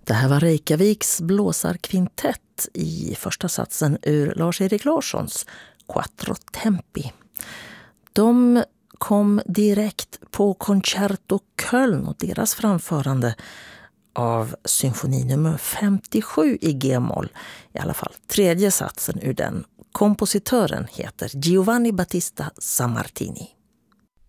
Det här var Reykjaviks blåsarkvintett i första satsen ur Lars-Erik Larssons Quattro Tempi. De kom direkt på Concerto Köln och deras framförande av symfoni nummer 57 i G-moll. I alla fall tredje satsen ur den. Kompositören heter Giovanni Battista Sammartini.